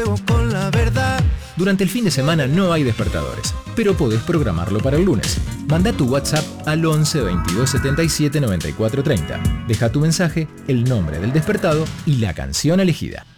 con la verdad. Durante el fin de semana no hay despertadores, pero podés programarlo para el lunes. Manda tu WhatsApp al 11 22 77 94 30. Deja tu mensaje, el nombre del despertado y la canción elegida.